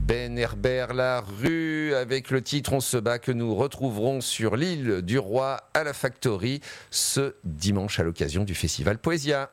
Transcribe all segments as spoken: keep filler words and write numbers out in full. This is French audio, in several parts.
Ben Herbert, La Rue, avec le titre On se bat, que nous retrouverons sur l'île du Roi à la Factory ce dimanche à l'occasion du festival Poésia.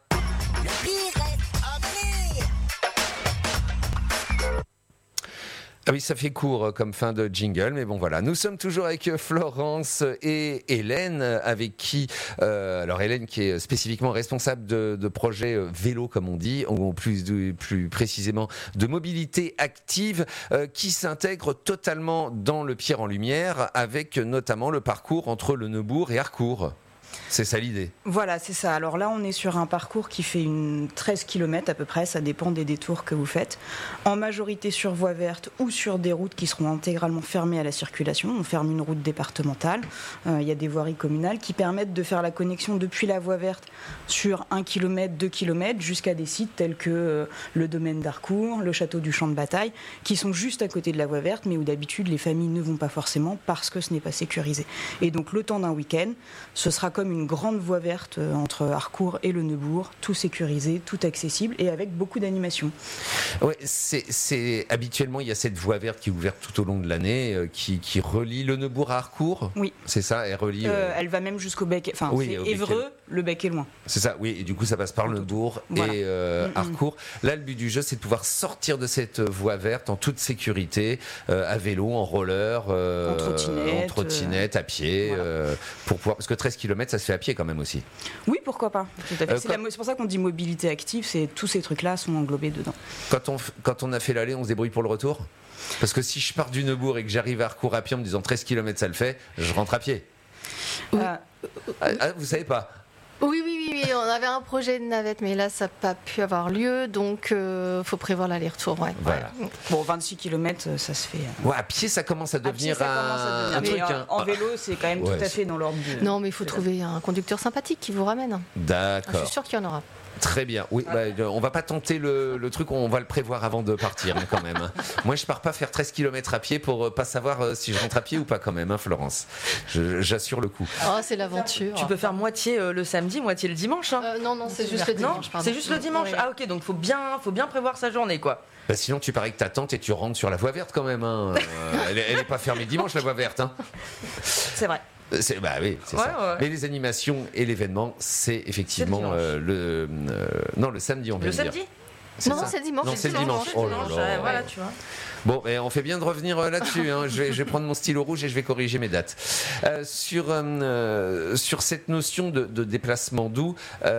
Ah oui, ça fait court comme fin de jingle, mais bon voilà. Nous sommes toujours avec Florence et Hélène, avec qui, euh, alors Hélène qui est spécifiquement responsable de, de projets vélo, comme on dit, ou plus, plus précisément de mobilité active, euh, qui s'intègre totalement dans le Pierre en Lumière, avec notamment le parcours entre le Neubourg et Harcourt. C'est ça l'idée. Voilà, c'est ça. Alors là, on est sur un parcours qui fait une treize kilomètres à peu près, ça dépend des détours que vous faites, en majorité sur voie verte ou sur des routes qui seront intégralement fermées à la circulation. On ferme une route départementale, euh, il y a des voiries communales qui permettent de faire la connexion depuis la voie verte sur un kilomètre, deux kilomètres, jusqu'à des sites tels que euh, le domaine d'Harcourt, le château du Champ de Bataille, qui sont juste à côté de la voie verte, mais où d'habitude les familles ne vont pas forcément parce que ce n'est pas sécurisé. Et donc le temps d'un week-end, ce sera comme une grande voie verte entre Harcourt et le Neubourg, tout sécurisé, tout accessible et avec beaucoup d'animation. Ouais, c'est, c'est habituellement il y a cette voie verte qui est ouverte tout au long de l'année, euh, qui, qui relie le Neubourg à Harcourt. Oui. C'est ça, elle relie. Euh... Euh, elle va même jusqu'au bec. Enfin, oui, c'est Évreux, le bec est loin. C'est ça, oui. Et du coup, ça passe par le Neubourg voilà. et euh, mm-hmm. Harcourt. Là, le but du jeu, c'est de pouvoir sortir de cette voie verte en toute sécurité, euh, à vélo, en roller, euh, en trottinette, en trottinette, à pied, voilà. euh, pour pouvoir. Parce que treize kilomètres, ça se fait à pied quand même aussi. Oui, pourquoi pas. Tout à fait. Euh, c'est, quand... la, c'est pour ça qu'on dit mobilité active. C'est tous ces trucs-là sont englobés dedans. Quand on quand on a fait l'aller, on se débrouille pour le retour. Parce que si je pars du Neubourg et que j'arrive à Harcourt à pied en me disant treize kilomètres, ça le fait, je rentre à pied. Oui. Ah, ah, vous savez pas. Oui, oui, oui, oui, on avait un projet de navette, mais là, ça n'a pas pu avoir lieu, donc il euh, faut prévoir l'aller-retour. Ouais. Voilà. Bon, vingt-six kilomètres, ça se fait. Euh... Ouais, à pied, ça commence à devenir, pied, un... à devenir un truc. Hein. En, en vélo, c'est quand même ouais, tout à fait dans l'ordre du. Non, mais il faut trouver un conducteur sympathique qui vous ramène. D'accord. Je suis sûre qu'il y en aura. Très bien. Oui, bah, on va pas tenter le, le truc, on va le prévoir avant de partir hein, quand même. Moi, je pars pas faire treize kilomètres à pied pour pas savoir si je rentre à pied ou pas quand même, hein, Florence. Je, j'assure le coup. Oh, c'est l'aventure. Tu peux faire moitié euh, le samedi, moitié le dimanche. Hein. Euh, non, non, c'est juste le dimanche. Non, c'est juste le dimanche. Oui. Ah ok, donc faut bien, faut bien prévoir sa journée, quoi. Bah sinon, tu pars avec ta tante et tu rentres sur la voie verte quand même. Hein. euh, elle, elle est pas fermée dimanche la voie verte. Hein. C'est vrai. C'est, bah oui, c'est ouais, ça. Ouais. Mais les animations et l'événement, c'est effectivement c'est le, euh, le euh, non le samedi on vient le de samedi dire. C'est non, ça c'est dimanche. Non, c'est le dimanche. Oh là là. Ouais, voilà, tu vois. Bon, et on fait bien de revenir euh, là-dessus. Hein. Je, vais, je vais prendre mon stylo rouge et je vais corriger mes dates. Euh, sur, euh, sur cette notion de, de déplacement doux,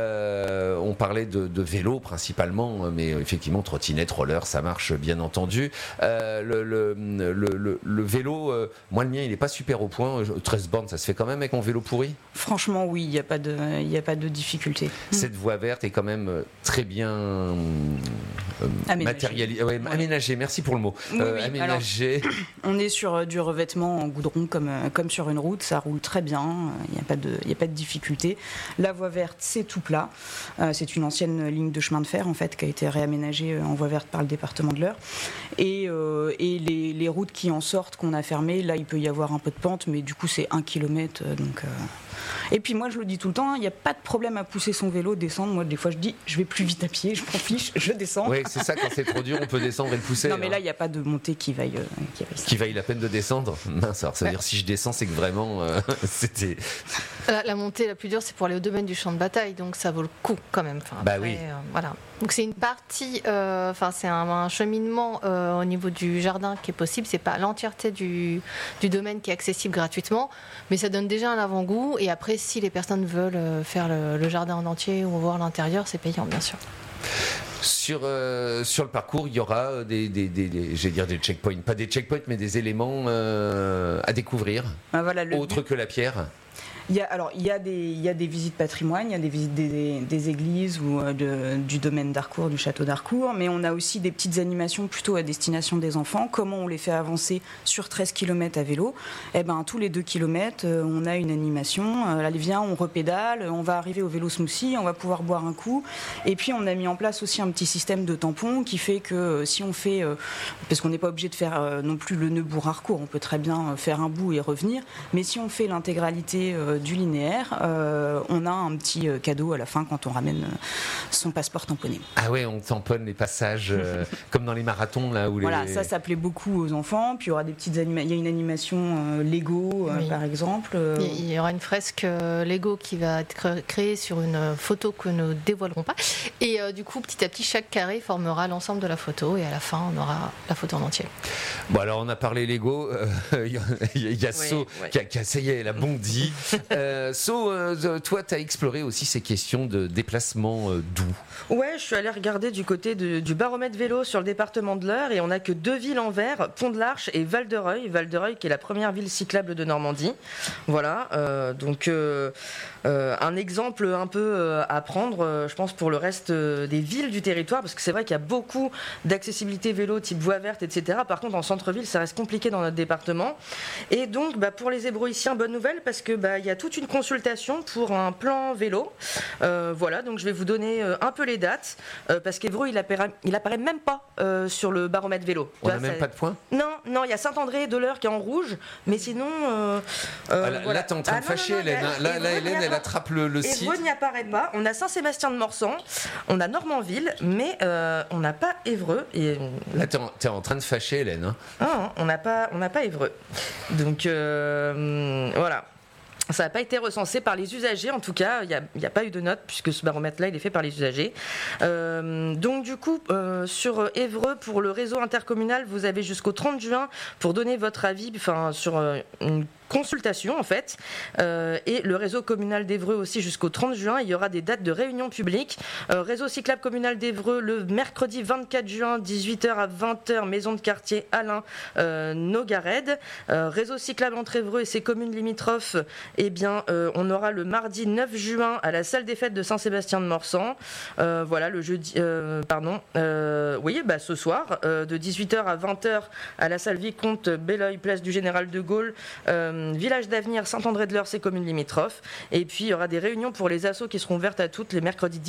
euh, on parlait de, de vélo principalement, mais effectivement, trottinette, roller, ça marche bien entendu. Euh, le, le, le, le, le vélo, euh, moi le mien, il n'est pas super au point. treize bornes, ça se fait quand même avec mon vélo pourri ? Franchement, oui, il n'y a pas de, il n'y a pas de difficulté. Cette voie verte est quand même très bien euh, matérialisée. Ouais, ouais. Aménagée, merci pour le mot. Oui, euh, oui. Aménagée. Alors, on est sur du revêtement en goudron comme, comme sur une route, ça roule très bien, il n'y a pas de, il n'y a pas de difficulté. La voie verte, c'est tout plat. Euh, c'est une ancienne ligne de chemin de fer en fait qui a été réaménagée en voie verte par le département de l'Eure. Et, euh, et les, les routes qui en sortent qu'on a fermées, là il peut y avoir un peu de pente, mais du coup c'est un kilomètre. Donc, euh... Et puis moi je le dis tout le temps, il n'y a pas de problème à pousser son vélo, descendre. Moi des fois je dis je vais plus vite à pied, je m'en fiche, je descends. Oui, c'est ça, quand c'est trop dur, on peut descendre et le pousser. Non mais hein. là il n'y a pas de montée qui vaille, euh, qui vaille, qui vaille la peine de descendre. Mince, alors ça veut ouais. dire si je descends, c'est que vraiment euh, c'était. La, la montée la plus dure, c'est pour aller au domaine du champ de bataille, donc ça vaut le coup quand même. Enfin, bah après, oui. Euh, voilà. Donc c'est une partie, euh, enfin c'est un, un cheminement euh, au niveau du jardin qui est possible. C'est pas l'entièreté du, du domaine qui est accessible gratuitement, mais ça donne déjà un avant-goût. Et après, si les personnes veulent faire le, le jardin en entier ou voir l'intérieur, c'est payant bien sûr. Sur, euh, sur le parcours, il y aura des, des, des, des, je vais dire des checkpoints, pas des checkpoints, mais des éléments euh, à découvrir, ah, voilà, le autre que la pierre. Il y a, alors, il y a des, il y a des visites patrimoine, il y a des visites des, des, des églises ou de, du domaine d'Harcourt, du château d'Harcourt, mais on a aussi des petites animations plutôt à destination des enfants. Comment on les fait avancer sur treize kilomètres à vélo ? Eh ben, tous les deux kilomètres, on a une animation. Allez, viens, on repédale, on va arriver au vélo smoothie, on va pouvoir boire un coup. Et puis, on a mis en place aussi un petit système de tampons qui fait que si on fait, parce qu'on n'est pas obligé de faire non plus le Neubourg-Harcourt, on peut très bien faire un bout et revenir, mais si on fait l'intégralité euh, du linéaire, euh, on a un petit euh, cadeau à la fin quand on ramène euh, son passeport tamponné. Ah ouais, on tamponne les passages euh, comme dans les marathons là où Voilà, les... ça, ça plaît beaucoup aux enfants. Puis il y aura des petites anima- il y a une animation euh, Lego, euh, Oui. par exemple. euh, Il y aura une fresque euh, Lego qui va être cré- créée sur une euh, photo que nous ne dévoilerons pas. Et euh, du coup, petit à petit, chaque carré formera l'ensemble de la photo. Et à la fin, on aura la photo en entier. Bon alors on a parlé Lego, euh, il y a, il y a Oui, So oui. qui a, qui a, ça y est, elle a bondi. euh, So, euh, toi tu as exploré aussi ces questions de déplacement euh, doux. Ouais, je suis allée regarder du côté de- du baromètre vélo sur le département de l'Eure et on n'a que deux villes en vert, Pont-de-l'Arche et Val-de-Reuil. Val-de-Reuil qui est la première ville cyclable de Normandie. Voilà, euh, donc euh, euh, un exemple un peu euh, à prendre, euh, je pense, pour le reste euh, des villes du territoire, parce que c'est vrai qu'il y a beaucoup d'accessibilité vélo type voie verte, et cetera. Par contre, en centre-ville, ça reste compliqué dans notre département. Et donc, bah, pour les Hébroïciens, bonne nouvelle, parce que bah, il y a toute une consultation pour un plan vélo. Euh, voilà, donc je vais vous donner euh, un peu les dates, euh, parce qu'Évreux, il apparaît, il apparaît même pas euh, sur le baromètre vélo. On Tu n'a vois, même ça- pas de points. Non, non, il y a Saint-André de l'Eure qui est en rouge, mais sinon. euh, euh, Ah, là, voilà. là t'es en train Ah, de non, non, fâcher non, il y a- Hélène. hein. Là, là Évreux, Hélène il y a elle pas- attrape le, le site. Évreux n'y apparaît pas. On a Saint-Sébastien-de-Morsan, on a Normandville, mais euh, on n'a pas Évreux. Et, Là t'es en, t'es en train de fâcher Hélène. hein. ah, on n'a pas, on n'a pas Évreux. Donc euh, voilà. Ça n'a pas été recensé par les usagers, en tout cas, il n'y a, a pas eu de note puisque ce baromètre-là, il est fait par les usagers. Euh, donc du coup, euh, sur Évreux, pour le réseau intercommunal, vous avez jusqu'au trente juin pour donner votre avis, enfin sur euh, une consultation en fait, euh, et le réseau communal d'Évreux aussi jusqu'au trente juin. Il y aura des dates de réunion publique. Euh, réseau cyclable communal d'Évreux le mercredi vingt-quatre juin, dix-huit heures à vingt heures, maison de quartier Alain euh, Nogared. Euh, réseau cyclable entre Évreux et ses communes limitrophes, eh bien, euh, on aura le mardi neuf juin à la salle des fêtes de Saint-Sébastien-de-Morsan. Euh, voilà, le jeudi, euh, pardon, euh, oui, bah, ce soir, euh, de dix-huit heures à vingt heures à la salle Vicomte Belleuil, place du Général de Gaulle. Euh, Village d'Avenir, Saint-André-de-l'Eure, ses communes limitrophes. Et puis il y aura des réunions pour les assos qui seront ouvertes à toutes les mercredis